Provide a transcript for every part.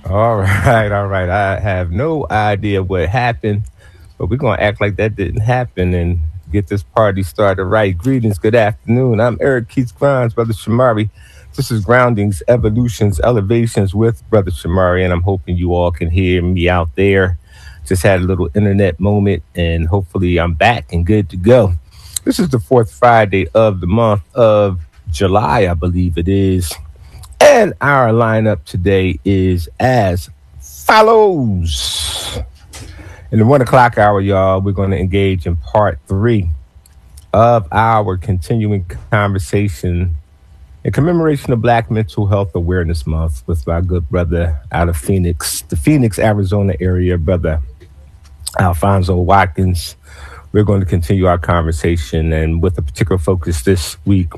All right, all right. I have no idea what happened, but we're going to act like that didn't happen and get this party started right. Greetings, good afternoon. I'm Eric Keith Grimes, Brother Shamari. This is Groundings, Evolutions, Elevations with Brother Shamari, and I'm hoping you all can hear me out there. Just had a little internet moment, and hopefully I'm back and good to go. This is the fourth Friday of the month of July, I believe it is. And our lineup today is as follows. In the 1 o'clock hour, y'all, we're going to engage in part three of our continuing conversation in commemoration of Black Mental Health Awareness Month with my good brother out of Phoenix, the Phoenix, Arizona area, brother Alfonso Watkins. We're going to continue our conversation and with a particular focus this week,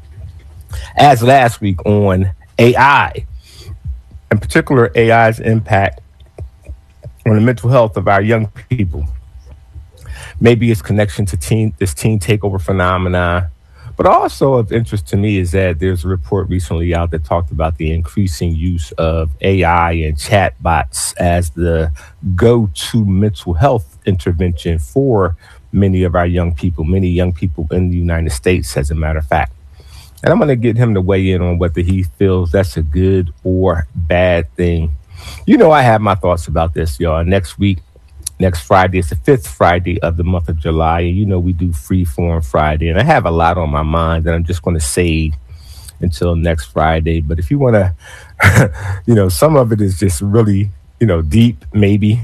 as last week, on AI, in particular AI's impact on the mental health of our young people. Maybe its connection to this teen takeover phenomenon, but also of interest to me is that there's a report recently out that talked about the increasing use of AI and chatbots as the go-to mental health intervention for many young people in the United States, as a matter of fact. And I'm going to get him to weigh in on whether he feels that's a good or bad thing. You know, I have my thoughts about this, y'all. Next Friday, it's the fifth Friday of the month of July. And you know, we do Freeform Friday. And I have a lot on my mind that I'm just going to save until next Friday. But if you want to, some of it is just really, deep, maybe,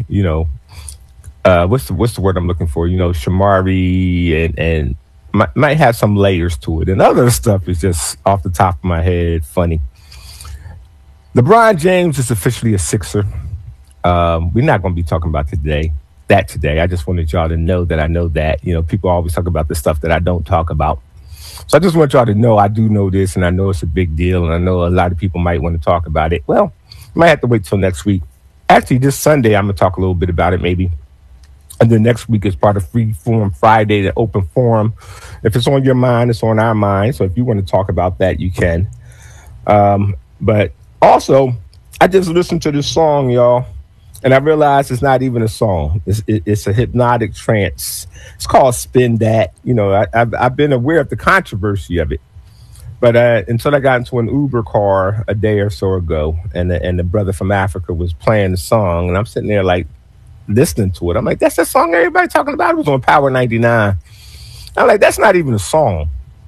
what's the word I'm looking for? Shamari and might have some layers to it, and other stuff is just off the top of my head funny. LeBron James is officially a Sixer. We're not going to be talking about today. I just wanted y'all to know that I know that. People always talk about the stuff that I don't talk about. So I just want y'all to know I do know this, and I know it's a big deal, and I know a lot of people might want to talk about it. Well, you might have to wait till next week. Actually, this Sunday, I'm going to talk a little bit about it, maybe. And then next week is part of Freeform Friday, the open forum. If it's on your mind, it's on our mind. So if you want to talk about that, you can. But also, I just listened to this song, y'all, and I realized it's not even a song. It's a hypnotic trance. It's called Spin That. I've been aware of the controversy of it. But until I got into an Uber car a day or so ago, and the brother from Africa was playing the song, and I'm sitting there like, listening to it. I'm like, that's the song everybody talking about. It was on Power 99. I'm like, that's not even a song.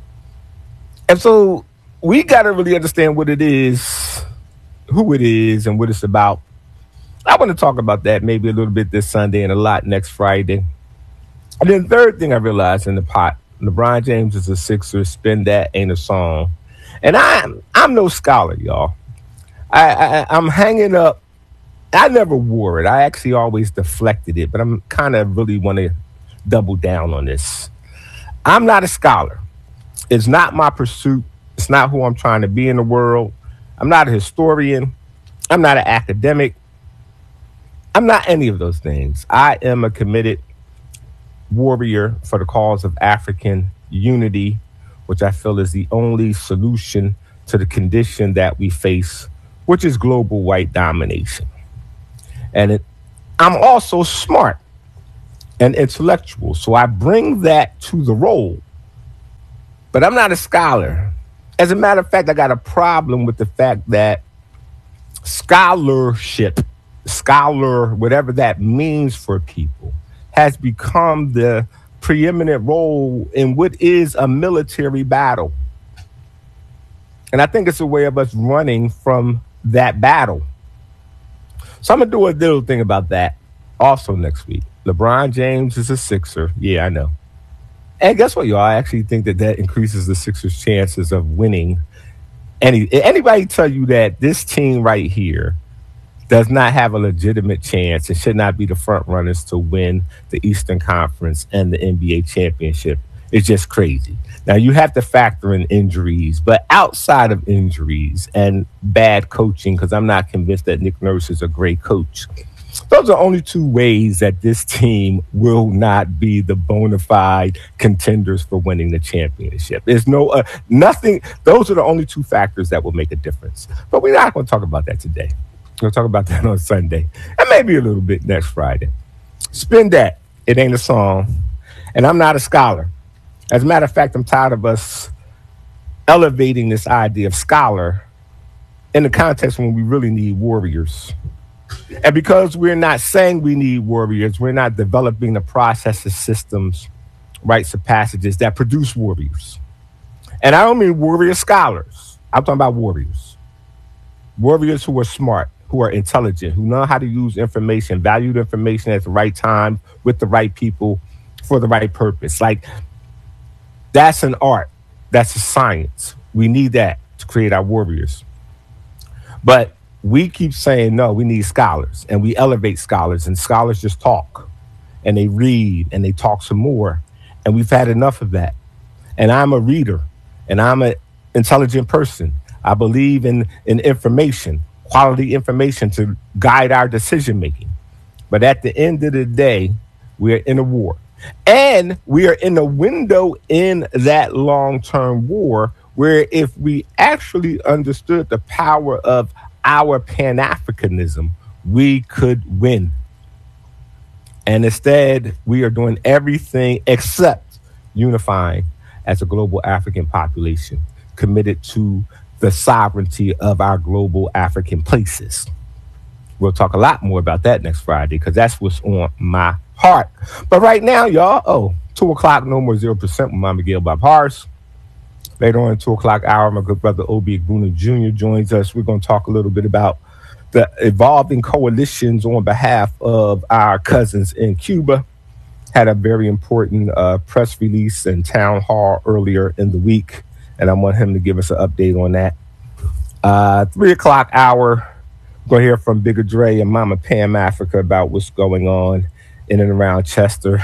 And so we got to really understand what it is, who it is, and what it's about. I want to talk about that maybe a little bit this Sunday and a lot next Friday. And then the third thing I realized in the pot, LeBron James is a Sixer. Spin That ain't a song. And I'm no scholar, y'all. I'm hanging up. I never wore it. I actually always deflected it, but I'm kind of really want to double down on this. I'm not a scholar. It's not my pursuit. It's not who I'm trying to be in the world. I'm not a historian. I'm not an academic. I'm not any of those things. I am a committed warrior for the cause of African unity, which I feel is the only solution to the condition that we face, which is global white domination. And I'm also smart and intellectual, so I bring that to the role. But I'm not a scholar. As a matter of fact, I got a problem with the fact that scholarship, whatever that means for people, has become the preeminent role in what is a military battle. And I think it's a way of us running from that battle. So I'm going to do a little thing about that also next week. LeBron James is a Sixer. Yeah, I know. And guess what, y'all? I actually think that increases the Sixers' chances of winning. Anybody tell you that this team right here does not have a legitimate chance and should not be the front runners to win the Eastern Conference and the NBA championship, it's just crazy. Now, you have to factor in injuries, but outside of injuries and bad coaching, because I'm not convinced that Nick Nurse is a great coach, those are only two ways that this team will not be the bona fide contenders for winning the championship. There's nothing. Those are the only two factors that will make a difference. But we're not going to talk about that today. We'll talk about that on Sunday, and maybe a little bit next Friday. Spin that. It ain't a song. And I'm not a scholar. As a matter of fact, I'm tired of us elevating this idea of scholar in the context when we really need warriors. And because we're not saying we need warriors, we're not developing the processes, systems, rites of passages that produce warriors. And I don't mean warrior scholars. I'm talking about warriors. Warriors who are smart, who are intelligent, who know how to use information, value the information at the right time with the right people for the right purpose. Like, that's an art. That's a science. We need that to create our warriors. But we keep saying, no, we need scholars, and we elevate scholars, and scholars just talk and they read and they talk some more. And we've had enough of that. And I'm a reader, and I'm an intelligent person. I believe in information, quality information to guide our decision making. But at the end of the day, we're in a war. And we are in a window in that long-term war where if we actually understood the power of our Pan-Africanism, we could win. And instead, we are doing everything except unifying as a global African population, committed to the sovereignty of our global African places. We'll talk a lot more about that next Friday because that's what's on my heart. But right now, y'all, 2 o'clock, no more 0% with my Miguel Bob Harris. Later on, 2 o'clock hour, my good brother Obi Agbuna Jr. joins us. We're going to talk a little bit about the evolving coalitions on behalf of our cousins in Cuba. Had a very important press release and town hall earlier in the week, and I want him to give us an update on that. 3 o'clock hour, we're going to hear from Bigger Dre and Mama Pam Africa about what's going on in and around Chester.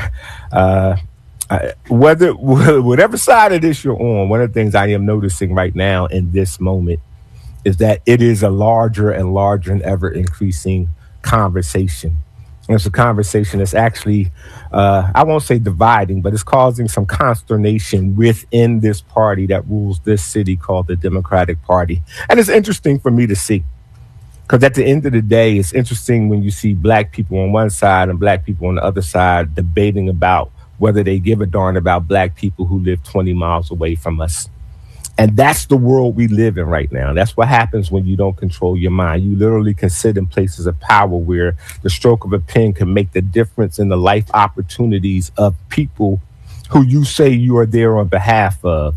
Whatever side of this you're on, one of the things I am noticing right now in this moment is that it is a larger and larger and ever increasing conversation. And it's a conversation that's actually, I won't say dividing, but it's causing some consternation within this party that rules this city called the Democratic Party. And it's interesting for me to see. Because at the end of the day, it's interesting when you see black people on one side and black people on the other side debating about whether they give a darn about black people who live 20 miles away from us. And that's the world we live in right now. That's what happens when you don't control your mind. You literally can sit in places of power where the stroke of a pen can make the difference in the life opportunities of people who you say you are there on behalf of.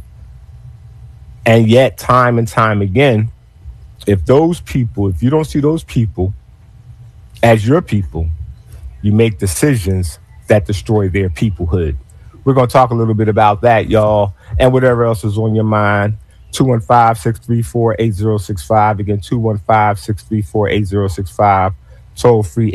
And yet, time and time again, if you don't see those people as your people, you make decisions that destroy their peoplehood. We're going to talk a little bit about that, y'all, and whatever else is on your mind. 215-634-8065. Again, 215-634-8065. Toll free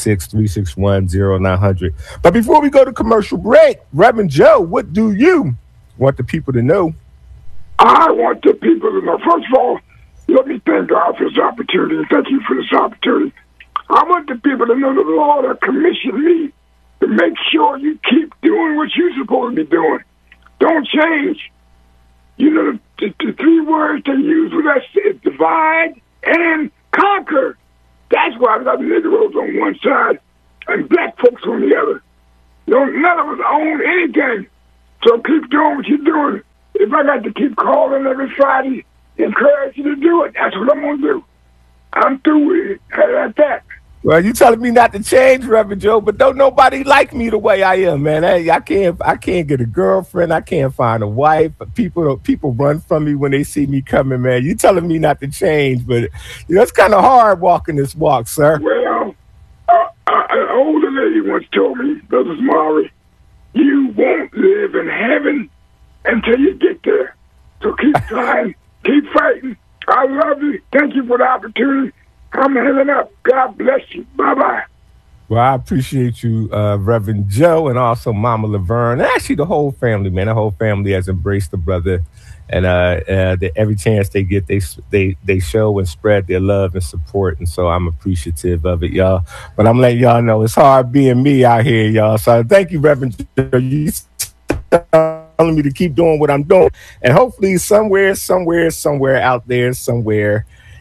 866-361-0900. But before we go to commercial break, Reverend Joe, what do you want the people to know? I want the people to know, first of all, let me thank God for this opportunity. Thank you for this opportunity. I want the people to know the Lord has commissioned me to make sure you keep doing what you're supposed to be doing. Don't change. You know, the 3 words they use with us is divide and conquer. That's why we got the Negroes on one side and black folks on the other. None of us own anything. So keep doing what you're doing. If I got to keep calling every Friday, encourage you to do it, that's what I'm going to do. I'm through with it. Like that. Well, you telling me not to change, Reverend Joe, but don't nobody like me the way I am, man. I can't get a girlfriend. I can't find a wife. People run from me when they see me coming, man. You telling me not to change, but it's kind of hard walking this walk, sir. Well, an older lady once told me, Brother Maury, you won't live in heaven until you get there. So keep trying, keep fighting. I love you. Thank you for the opportunity. I'm heading up. God bless you. Bye-bye. Well, I appreciate you, Reverend Joe, and also Mama Laverne, and actually the whole family, man. The whole family has embraced the brother, and every chance they get, they show and spread their love and support, and so I'm appreciative of it, y'all. But I'm letting y'all know it's hard being me out here, y'all. So thank you, Reverend Joe. You telling me to keep doing what I'm doing, and hopefully somewhere out there, somewhere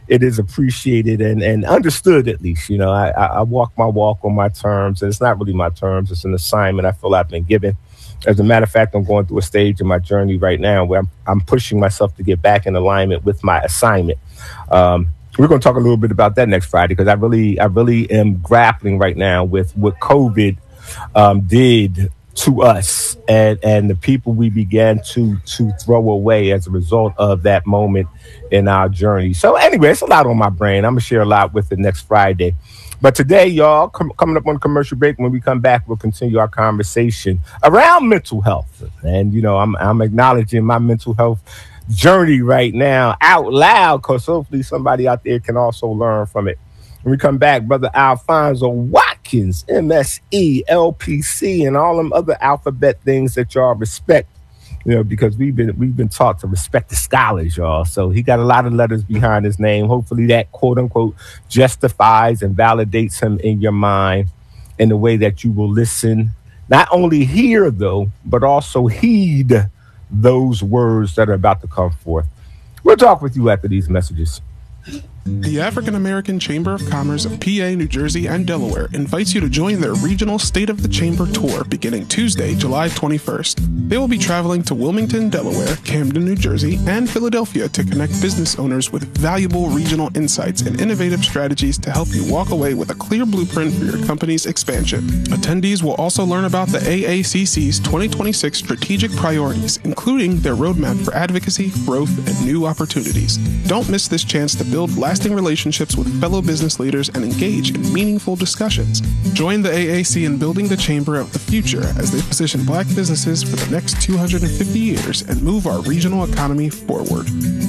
it is appreciated and understood, at least. You know, I walk my walk on my terms, and it's not really my terms. It's an assignment I feel I've been given. As a matter of fact, I'm going through a stage in my journey right now where I'm pushing myself to get back in alignment with my assignment. We're going to talk a little bit about that next Friday, because I really am grappling right now with what COVID did to us and the people we began to throw away as a result of that moment in our journey. So anyway, it's a lot on my brain. I'm gonna share a lot with it next Friday. But today, y'all, coming up on commercial break, when we come back, we'll continue our conversation around mental health. And, you know, I'm acknowledging my mental health journey right now out loud, because hopefully somebody out there can also learn from it. When we come back, Brother Alfonso Watkins, MSE, LPC, and all them other alphabet things that y'all respect, you know, because we've been taught to respect the scholars, y'all. So he got a lot of letters behind his name. Hopefully that, quote unquote, justifies and validates him in your mind in the way that you will listen, not only hear, though, but also heed those words that are about to come forth. We'll talk with you after these messages. The African American Chamber of Commerce of PA, New Jersey, and Delaware invites you to join their regional State of the Chamber tour beginning Tuesday, July 21st. They will be traveling to Wilmington, Delaware, Camden, New Jersey, and Philadelphia to connect business owners with valuable regional insights and innovative strategies to help you walk away with a clear blueprint for your company's expansion. Attendees will also learn about the AACC's 2026 strategic priorities, including their roadmap for advocacy, growth, and new opportunities. Don't miss this chance to build lasting relationships with fellow business leaders and engage in meaningful discussions. Join the AAC in building the Chamber of the future as they position Black businesses for the next 250 years and move our regional economy forward.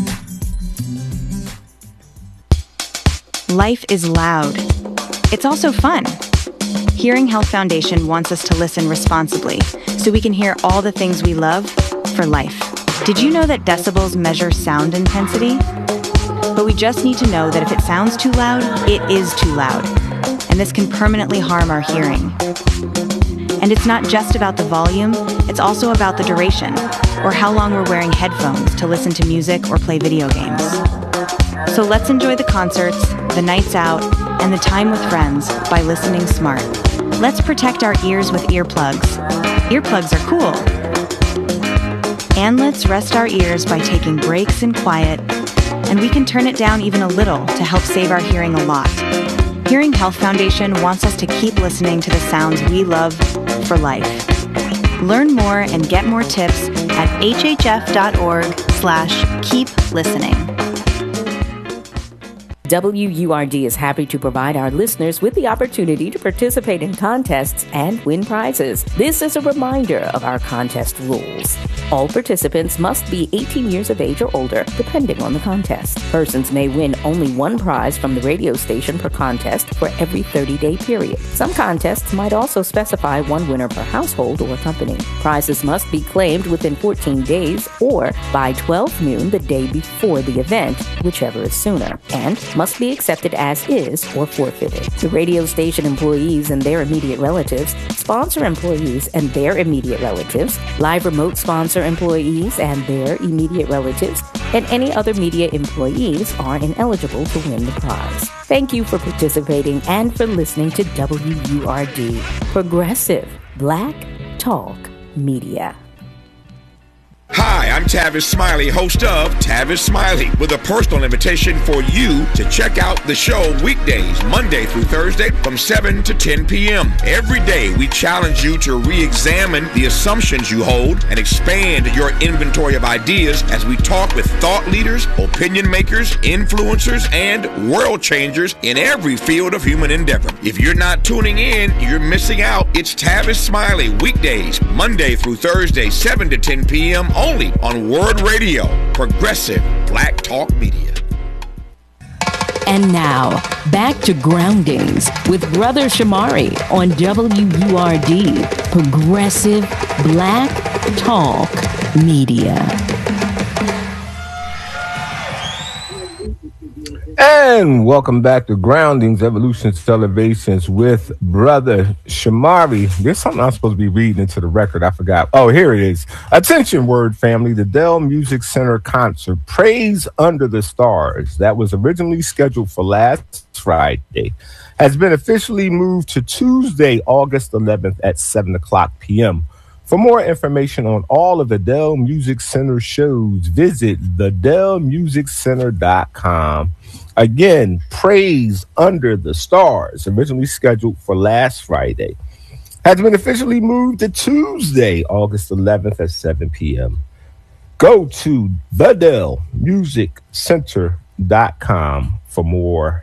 Life is loud. It's also fun. Hearing Health Foundation wants us to listen responsibly so we can hear all the things we love for life. Did you know that decibels measure sound intensity? But we just need to know that if it sounds too loud, it is too loud. And this can permanently harm our hearing. And it's not just about the volume, it's also about the duration, or how long we're wearing headphones to listen to music or play video games. So let's enjoy the concerts, the nights out, and the time with friends by listening smart. Let's protect our ears with earplugs. Earplugs are cool. And let's rest our ears by taking breaks in quiet, and we can turn it down even a little to help save our hearing a lot. Hearing Health Foundation wants us to keep listening to the sounds we love for life. Learn more and get more tips at hhf.org/keep-listening. WURD is happy to provide our listeners with the opportunity to participate in contests and win prizes. This is a reminder of our contest rules. All participants must be 18 years of age or older, depending on the contest. Persons may win only one prize from the radio station per contest for every 30-day period. Some contests might also specify one winner per household or company. Prizes must be claimed within 14 days or by 12 noon the day before the event, whichever is sooner, and must be accepted as is or forfeited. The radio station employees and their immediate relatives, sponsor employees and their immediate relatives, live remote sponsor employees and their immediate relatives, and any other media employees are ineligible to win the prize. Thank you for participating and for listening to WURD, Progressive Black Talk Media. Hi, I'm Tavis Smiley, host of Tavis Smiley, with a personal invitation for you to check out the show weekdays, Monday through Thursday from 7 to 10 p.m. Every day, we challenge you to re-examine the assumptions you hold and expand your inventory of ideas as we talk with thought leaders, opinion makers, influencers, and world changers in every field of human endeavor. If you're not tuning in, you're missing out. It's Tavis Smiley, weekdays, Monday through Thursday, 7 to 10 p.m. only on Word Radio, Progressive Black Talk Media. And now, back to Groundings with Brother Shamari on WURD, Progressive Black Talk Media. And welcome back to Groundings, Evolutions, Elevations with Brother Shamari. There's something I'm supposed to be reading into the record. I forgot. Oh, here it is. Attention, Word family. The Dell Music Center concert, Praise Under the Stars, that was originally scheduled for last Friday, has been officially moved to Tuesday, August 11th at 7 o'clock p.m. For more information on all of the Dell Music Center shows, visit thedellmusiccenter.com. Again, Praise Under the Stars, originally scheduled for last Friday, has been officially moved to Tuesday, August 11th at 7 p.m. Go to thedellmusiccenter.com for more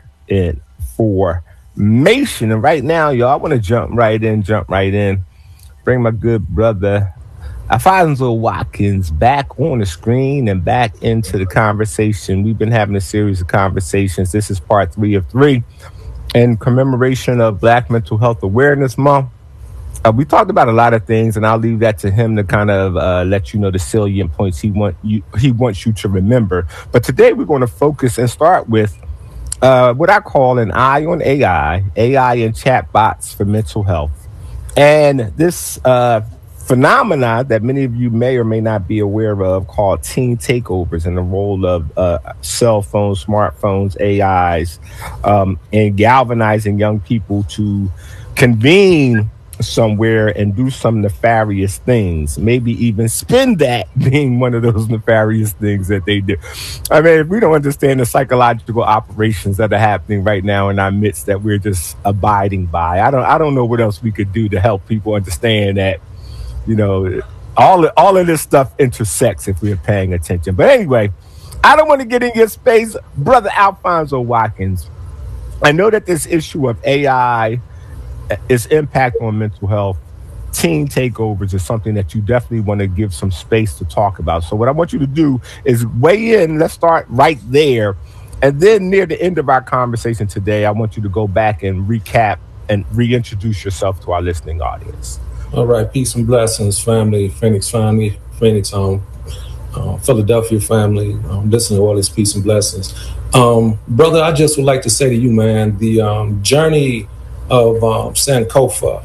information. And right now, y'all, I want to jump right in. Bring my good brother Alfonso Watkins back on the screen and back into the conversation. We've been having a series of conversations. This is part 3 of 3 in commemoration of Black Mental Health Awareness Month. We talked about a lot of things, and I'll leave that to him to kind of let you know the salient points he wants you to remember. But today we're going to focus and start with what I call an eye on AI and chatbots for mental health. And this phenomena that many of you may or may not be aware of, called teen takeovers, and the role of cell phones, smartphones, AIs, and galvanizing young people to convene somewhere and do some nefarious things, maybe even spend that being one of those nefarious things that they do. I mean, if we don't understand the psychological operations that are happening right now in our midst that we're just abiding by, I don't know what else we could do to help people understand that, you know, all of this stuff intersects if we're paying attention. But anyway, I don't want to get in your space, Brother Alfonso Watkins. I know that this issue of AI, its impact on mental health, teen takeovers, is something that you definitely want to give some space to talk about. So what I want you to do is weigh in. Let's start right there. And then near the end of our conversation today, I want you to go back and recap and reintroduce yourself to our listening audience. All right. Peace and blessings, family, Phoenix family, Phoenix Philadelphia family. Listen to all this peace and blessings. Brother, I just would like to say to you, man, the journey of Sankofa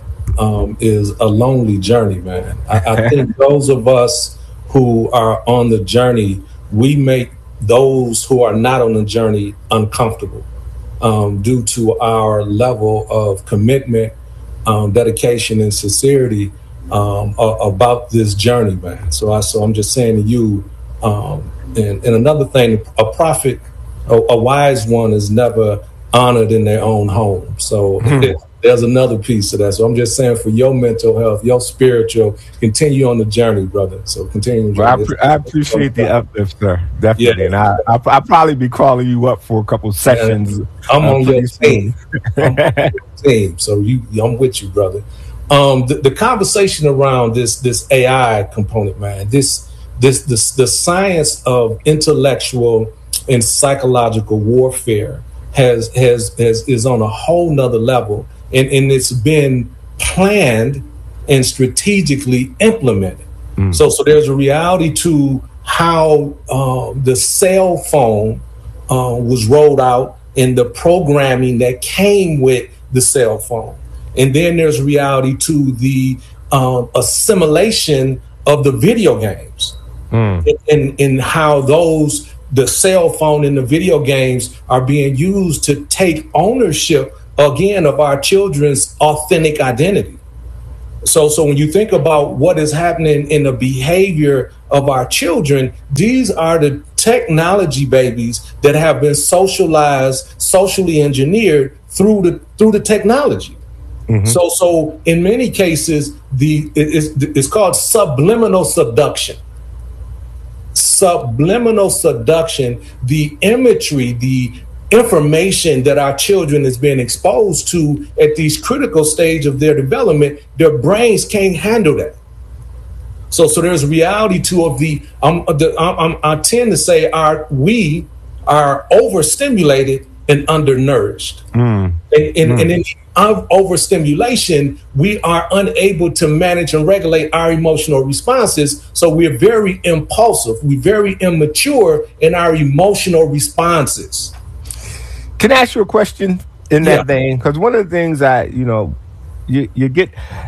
is a lonely journey, man. I think those of us who are on the journey, we make those who are not on the journey uncomfortable due to our level of commitment, dedication, and sincerity about this journey, man. So I'm just saying to you, and another thing, a prophet, a wise one is never honored in their own home. So there's another piece to that. So I'm just saying, for your mental health, your spiritual, continue on the journey, brother. So continue. Well, I appreciate the uplift, sir. Definitely. Yeah. And I'll probably be calling you up for a couple sessions. I'm on your team. I'm on your team. So I'm with you, brother. The conversation around this AI component, man, the science of intellectual and psychological warfare is on a whole nother level, and it's been planned and strategically implemented. So there's a reality to how the cell phone was rolled out and the programming that came with the cell phone, and then there's reality to the assimilation of the video games and how the cell phone and the video games are being used to take ownership again of our children's authentic identity. So when you think about what is happening in the behavior of our children, these are the technology babies that have been socialized, socially engineered through the technology. So in many cases, it's called subliminal seduction. Subliminal seduction, the imagery, the information that our children is being exposed to at these critical stage of their development, their brains can't handle that. So there's reality to I tend to say we are overstimulated and undernourished. And in overstimulation, we are unable to manage and regulate our emotional responses. So we're very impulsive. We're very immature in our emotional responses. Can I ask you a question in that vein? Because one of the things that, you get,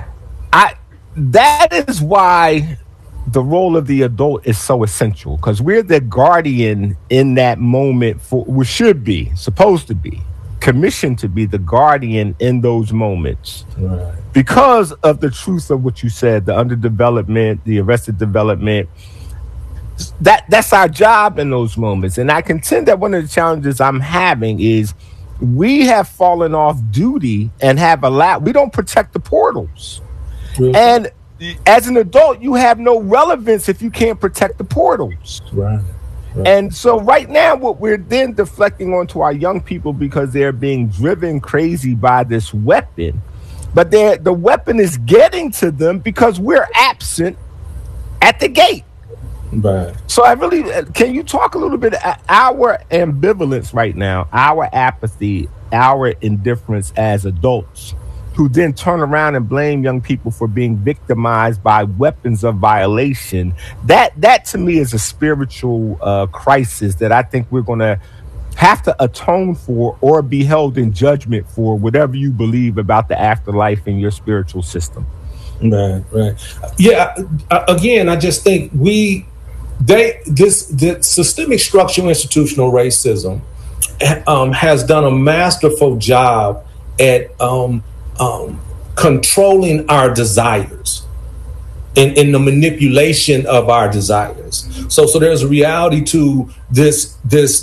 that is why the role of the adult is so essential, because we're the guardian in that moment we should be, supposed to be, commissioned to be the guardian in those moments. Right. Because of the truth of what you said, the underdevelopment, the arrested development, that's our job in those moments. And I contend that one of the challenges I'm having is we have fallen off duty and we don't protect the portals. Mm-hmm. And as an adult, you have no relevance if you can't protect the portals. Right. And so right now, what we're then deflecting onto our young people because they're being driven crazy by this weapon. But the weapon is getting to them because we're absent at the gate. Right. So can you talk a little bit about our ambivalence right now, our apathy, our indifference as adults, who then turn around and blame young people for being victimized by weapons of violation? That to me is a spiritual crisis that I think we're going to have to atone for or be held in judgment for, whatever you believe about the afterlife in your spiritual system. Right. Yeah. Again, I just think the systemic structural institutional racism has done a masterful job at controlling our desires in the manipulation of our desires. So there's a reality to this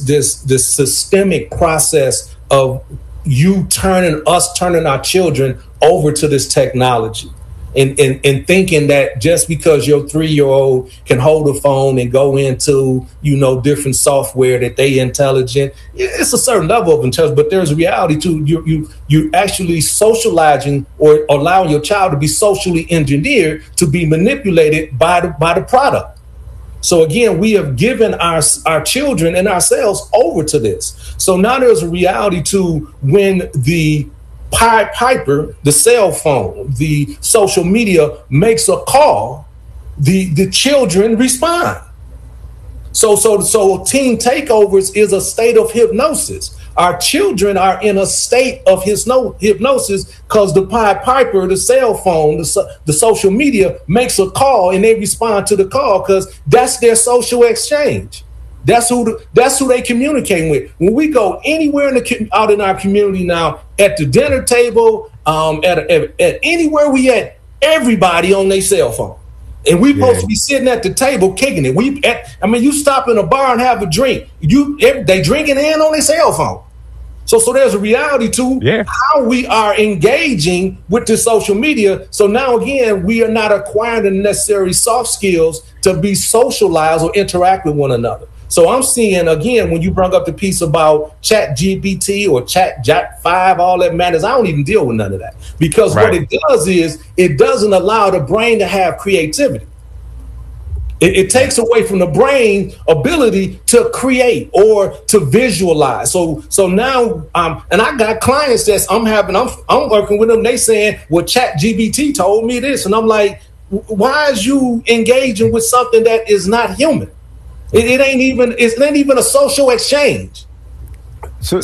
systemic process of turning our children over to this technology. And thinking that just because your 3-year-old can hold a phone and go into, different software that they intelligent, it's a certain level of intelligence, but there's a reality to you actually socializing or allowing your child to be socially engineered to be manipulated by the product. So again, we have given our children and ourselves over to this. So now there's a reality to when the Pied Piper, the cell phone, the social media makes a call, the children respond. So teen takeovers is a state of hypnosis. Our children are in a state of hypnosis because the Pied Piper, the cell phone, the social media makes a call and they respond to the call because that's their social exchange. That's who they communicate with. When we go anywhere out in our community now, at the dinner table, at anywhere we at, everybody on their cell phone, and we supposed to be sitting at the table kicking it. You stop in a bar and have a drink, they drinking and on their cell phone. So there's a reality to how we are engaging with the social media. So now again, we are not acquiring the necessary soft skills to be socialized or interact with one another. So I'm seeing, again, when you brought up the piece about Chat GPT or Chat 5, all that matters, I don't even deal with none of that. Because what it does is it doesn't allow the brain to have creativity. It takes away from the brain ability to create or to visualize. So now, and I got clients I'm working with them. They saying, well, Chat GPT told me this. And I'm like, why is you engaging with something that is not human? It ain't even a social exchange. So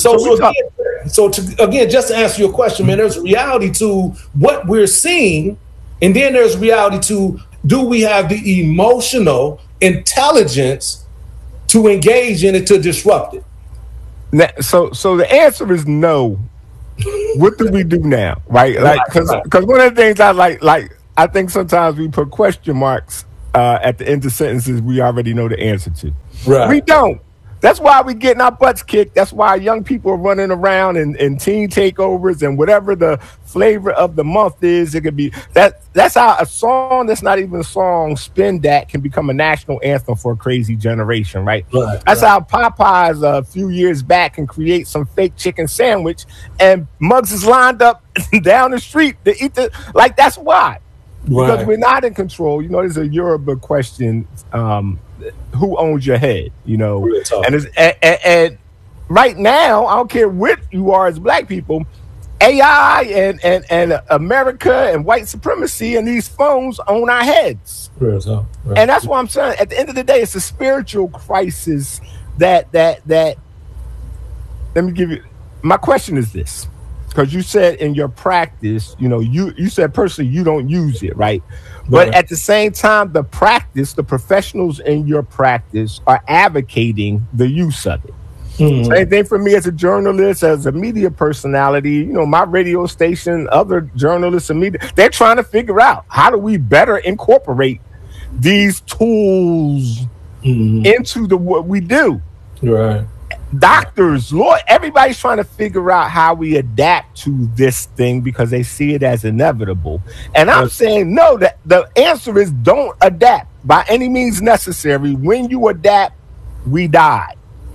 again, just to answer your question, man, there's a reality to what we're seeing, and then there's reality to, do we have the emotional intelligence to engage in it, to disrupt it? So the answer is no. What do we do now, right? Because one of the things I think sometimes we put question marks at the end of sentences we already know the answer to. Right. We don't. That's why we're getting our butts kicked. That's why young people are running around in teen takeovers and whatever the flavor of the month is. It could be that's how a song that's not even a song, Spin That, can become a national anthem for a crazy generation, right? That's how Popeyes a few years back can create some fake chicken sandwich and mugs is lined up down the street to eat that's why. Because we're not in control. There's a Yoruba question, who owns your head, and right now, I don't care what you are as black people, AI and America and white supremacy and these phones own our heads. And that's what I'm saying. At the end of the day, it's a spiritual crisis that let me give you my question is this, because you said in your practice, you said personally you don't use it, right? But at the same time, the professionals in your practice are advocating the use of it. Same thing for me as a journalist, as a media personality, my radio station, other journalists and media, they're trying to figure out how do we better incorporate these tools into what we do. Right. Doctors, Lord, everybody's trying to figure out how we adapt to this thing because they see it as inevitable. And I'm saying, no, that the answer is don't adapt by any means necessary. When you adapt, we die.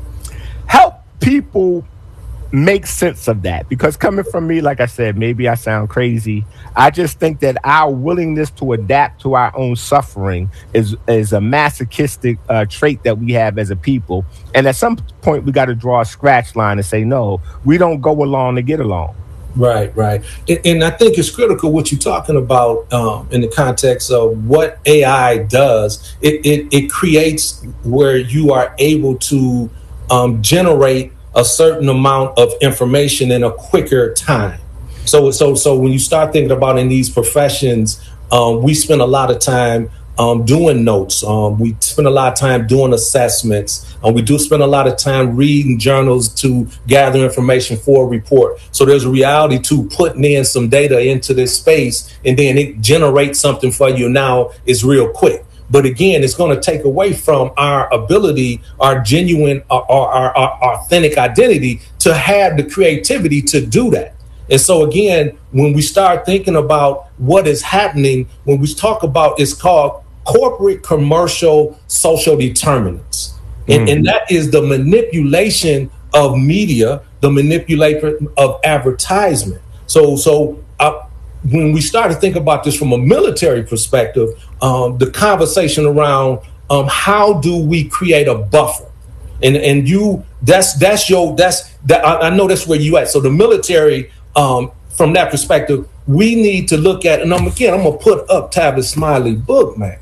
Help people make sense of that, because coming from me, like I said, maybe I sound crazy. I just think that our willingness to adapt to our own suffering is a masochistic trait that we have as a people. And at some point, we got to draw a scratch line and say, no, we don't go along to get along. Right. And I think it's critical what you're talking about in the context of what AI does. It creates where you are able to generate a certain amount of information in a quicker time. So when you start thinking about in these professions, we spend a lot of time doing notes. We spend a lot of time doing assessments. We do spend a lot of time reading journals to gather information for a report. So there's a reality to putting in some data into this space, and then it generates something for you. Now it's real quick. But again, it's going to take away from our ability, our genuine, our authentic identity to have the creativity to do that. And so, again, when we start thinking about what is happening, when we talk about, it's called corporate commercial social determinants. And that is the manipulation of media, the manipulation of advertisement. So when we start to think about this from a military perspective, the conversation around how do we create a buffer, and I know that's where you at. So the military, from that perspective, we need to look at, and I'm gonna put up Tavis Smiley book, man.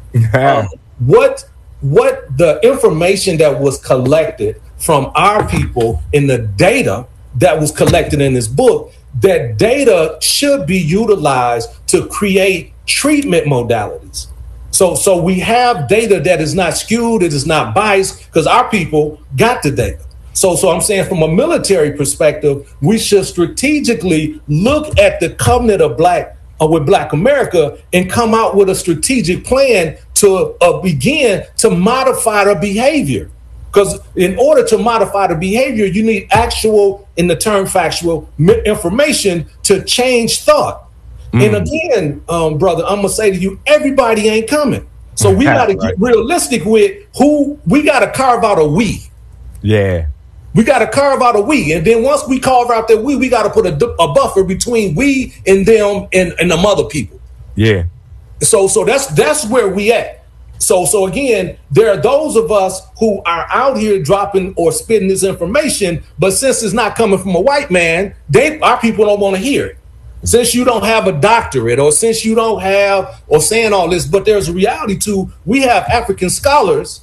What the information that was collected from our people in the data that was collected in this book. That data should be utilized to create treatment modalities. So we have data that is not skewed, it is not biased, because our people got the data. So I'm saying from a military perspective, we should strategically look at the covenant of with Black America and come out with a strategic plan to begin to modify the behavior. Because in order to modify the behavior, you need actual, in the term factual, information to change thought. And again, brother, I'm going to say to you, everybody ain't coming. So we got to get realistic with who we got to carve out a we. Yeah. We got to carve out a we. And then once we carve out that we got to put a buffer between we and them and them other people. Yeah. So that's where we at. So again, there are those of us who are out here dropping or spitting this information, but since it's not coming from a white man, our people don't want to hear it. Since you don't have a doctorate, or since you don't have, or saying all this, but there's a reality to, we have African scholars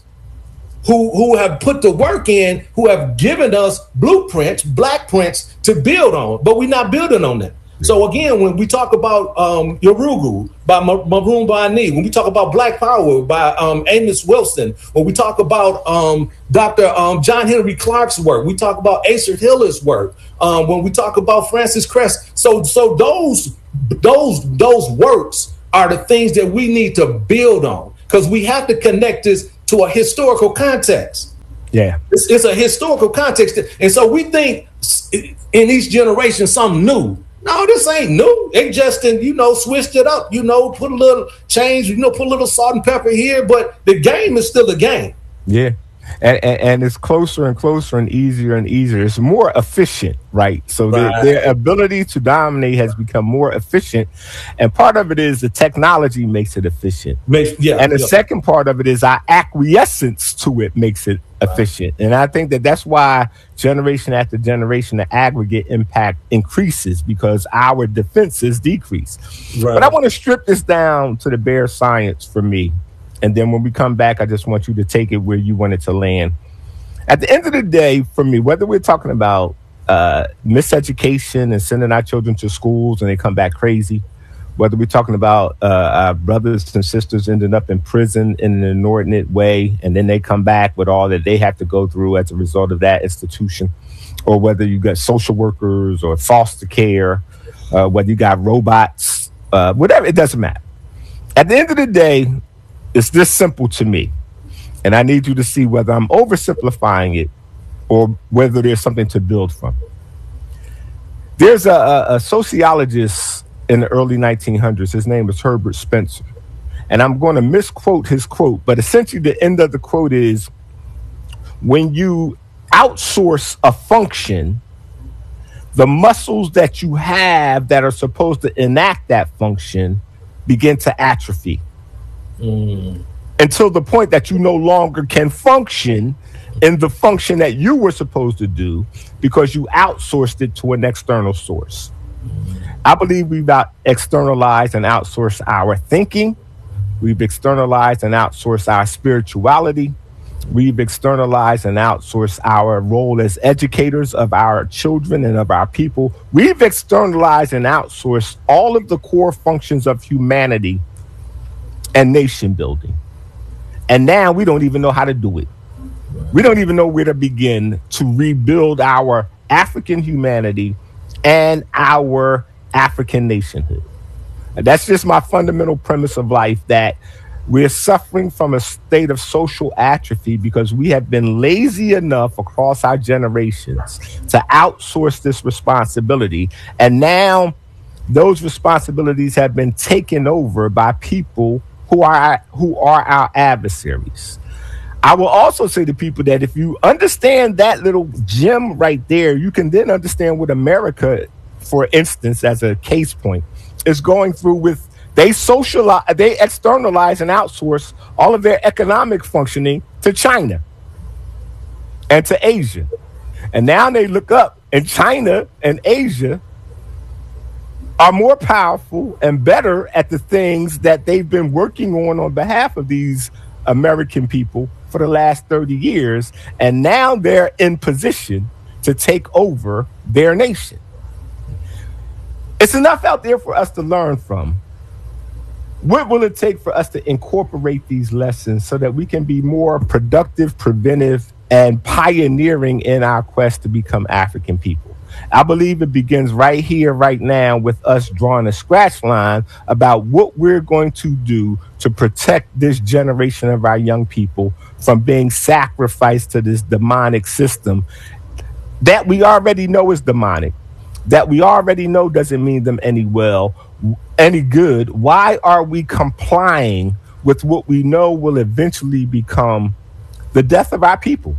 who have put the work in, who have given us blueprints, black prints to build on, but we're not building on that. So again, when we talk about Yorugu by Maroon Bani, when we talk about Black Power by Amos Wilson, when we talk about Dr. John Henry Clark's work, we talk about Asa Hiller's work, when we talk about Francis Crest. So those works are the things that we need to build on, because we have to connect this to a historical context. Yeah, it's a historical context, and so we think in each generation something new. No, this ain't new. They just, switched it up, put a little change, put a little salt and pepper here, but the game is still a game. Yeah. And it's closer and closer and easier. It's more efficient, right? So their ability to dominate has become more efficient. And part of it is the technology makes it efficient. And the second part of it is our acquiescence to it makes it efficient. And I think that's why generation after generation, the aggregate impact increases, because our defenses decrease. But I want to strip this down to the bare science for me. And then when we come back, I just want you to take it where you want it to land. At the end of the day, for me, whether we're talking about miseducation and sending our children to schools and they come back crazy, whether we're talking about our brothers and sisters ending up in prison in an inordinate way, and then they come back with all that they have to go through as a result of that institution, or whether you got social workers or foster care, whether you got robots, whatever, it doesn't matter. At the end of the day, it's this simple to me, and I need you to see whether I'm oversimplifying it or whether there's something to build from. There's a sociologist in the early 1900s. His name is Herbert Spencer. And I'm going to misquote his quote, but essentially the end of the quote is, when you outsource a function, the muscles that you have that are supposed to enact that function begin to atrophy. Until the point that you no longer can function in the function that you were supposed to do because you outsourced it to an external source. I believe we've externalized and outsourced our thinking. We've externalized and outsourced our spirituality. We've externalized and outsourced our role as educators of our children and of our people. We've externalized and outsourced all of the core functions of humanity and nation building. And now we don't even know how to do it. We don't even know where to begin to rebuild our African humanity and our African nationhood. And that's just my fundamental premise of life, that we're suffering from a state of social atrophy because we have been lazy enough across our generations to outsource this responsibility. And now those responsibilities have been taken over by people who are our adversaries. I will also say to people that if you understand that little gem right there, you can then understand what America, for instance, as a case point, is going through with. They externalize and outsource all of their economic functioning to China and to Asia. And now they look up, and China and Asia are more powerful and better at the things that they've been working on behalf of these American people for the last 30 years. And now they're in position to take over their nation. It's enough out there for us to learn from. What will it take for us to incorporate these lessons so that we can be more productive, preventive, and pioneering in our quest to become African people? I believe it begins right here, right now, with us drawing a scratch line about what we're going to do to protect this generation of our young people from being sacrificed to this demonic system that we already know is demonic, that we already know doesn't mean them any good. Why are we complying with what we know will eventually become the death of our people?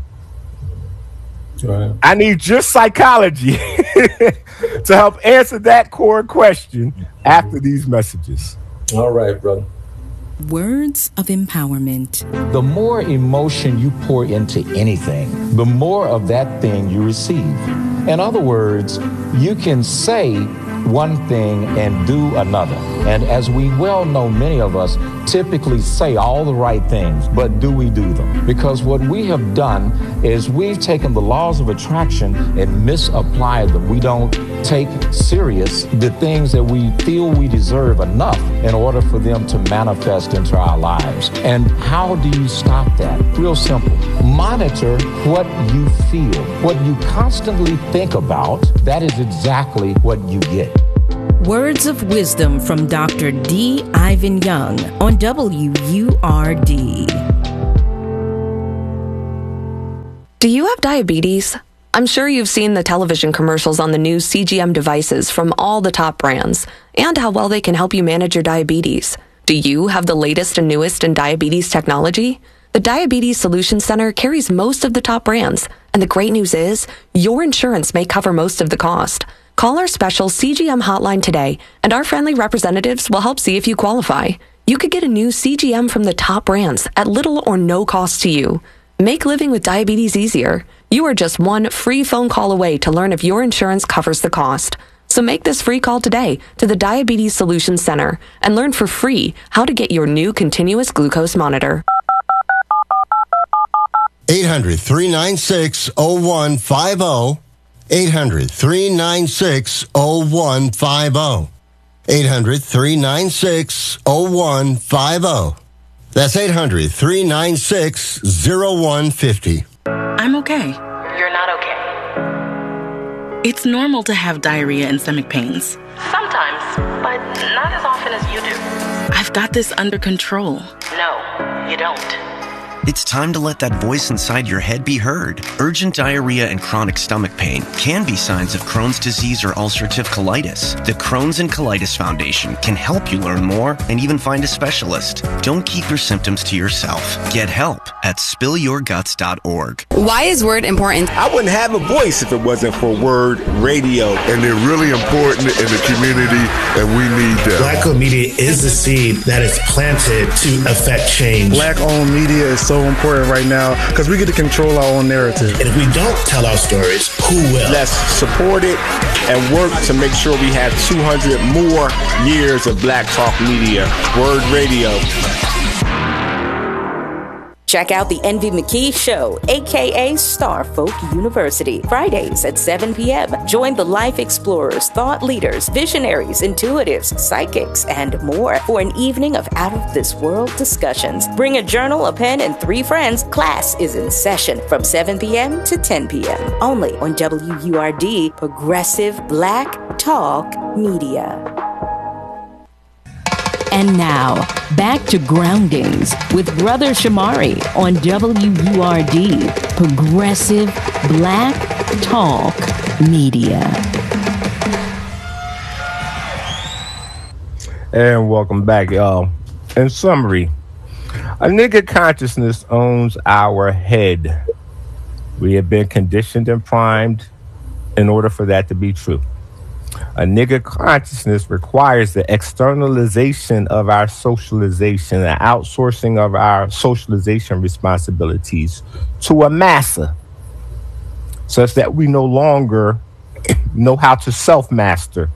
Right. I need your psychology to help answer that core question after these messages. All right, brother. Words of empowerment. The more emotion you pour into anything, the more of that thing you receive. In other words, you can say one thing and do another. And as we well know, many of us typically say all the right things, but do we do them? Because what we have done is we've taken the laws of attraction and misapplied them. We don't take serious the things that we feel we deserve enough in order for them to manifest into our lives. And how do you stop that? Real simple. Monitor what you feel. What you constantly think about, that is exactly what you get. Words of wisdom from Dr. D. Ivan Young on WURD. Do you have diabetes? I'm sure you've seen the television commercials on the new CGM devices from all the top brands and how well they can help you manage your diabetes. Do you have the latest and newest in diabetes technology? The Diabetes Solutions Center carries most of the top brands, and the great news is your insurance may cover most of the cost. Call our special CGM hotline today, and our friendly representatives will help see if you qualify. You could get a new CGM from the top brands at little or no cost to you. Make living with diabetes easier. You are just one free phone call away to learn if your insurance covers the cost. So make this free call today to the Diabetes Solutions Center and learn for free how to get your new continuous glucose monitor. 800-396-0150. 800-396-0150. 800-396-0150. That's 800-396-0150. I'm okay. You're not okay. It's normal to have diarrhea and stomach pains. Sometimes, but not as often as you do. I've got this under control. No, you don't. It's time to let that voice inside your head be heard. Urgent diarrhea and chronic stomach pain can be signs of Crohn's disease or ulcerative colitis. The Crohn's and Colitis Foundation can help you learn more and even find a specialist. Don't keep your symptoms to yourself. Get help at spillyourguts.org. Why is Word important? I wouldn't have a voice if it wasn't for Word Radio. And they're really important in the community, and we need them. Black-owned media is the seed that is planted to affect change. Black-owned media is so important right now because we get to control our own narrative. And if we don't tell our stories, who will? Let's support it and work to make sure we have 200 more years of Black Talk Media. Word Radio. Check out the Envy McKee Show, a.k.a. Starfolk University, Fridays at 7 p.m. Join the life explorers, thought leaders, visionaries, intuitives, psychics, and more for an evening of out-of-this-world discussions. Bring a journal, a pen, and 3 friends. Class is in session from 7 p.m. to 10 p.m. Only on WURD, Progressive Black Talk Media. And now, back to Groundings with Brother Shamari on WURD, Progressive Black Talk Media. And welcome back, y'all. In summary, a nigga consciousness owns our head. We have been conditioned and primed in order for that to be true. A nigga consciousness requires the externalization of our socialization, the outsourcing of our socialization responsibilities to a massa, such that we no longer know how to self-master.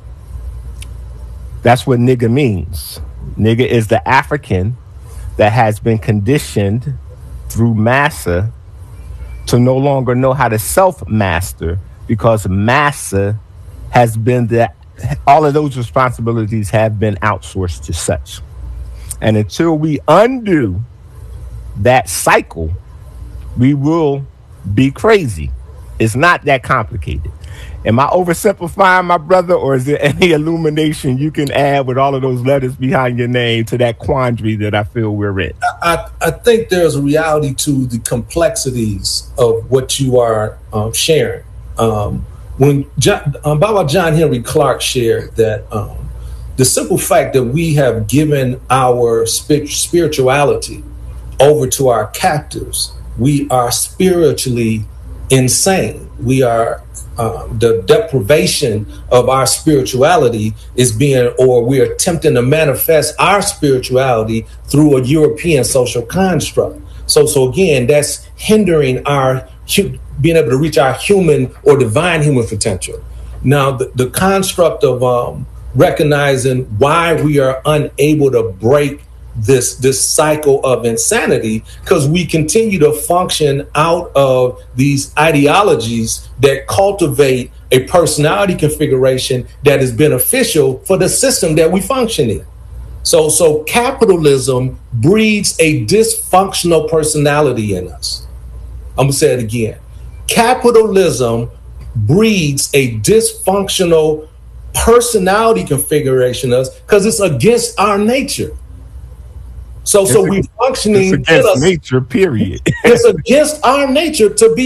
That's what nigga means. Nigga is the African that has been conditioned through massa to no longer know how to self-master, because massa has been that all of those responsibilities have been outsourced to such. And until we undo that cycle, we will be crazy. It's not that complicated. Am I oversimplifying, my brother, or is there any illumination you can add with all of those letters behind your name to that quandary that I feel we're in? I think there's a reality to the complexities of what you are sharing. When Baba John Henry Clark shared that the simple fact that we have given our spirituality over to our captors, we are spiritually insane. We are the deprivation of our spirituality is being, or we are attempting to manifest our spirituality through a European social construct. So again, that's hindering our being able to reach our human or divine human potential. Now, the construct of recognizing why we are unable to break this cycle of insanity, because we continue to function out of these ideologies that cultivate a personality configuration that is beneficial for the system that we function in. So capitalism breeds a dysfunctional personality in us. I'm gonna say it again. Capitalism breeds a dysfunctional personality configuration in us because it's against our nature. So we're functioning. It's against nature, period. It's against our nature to be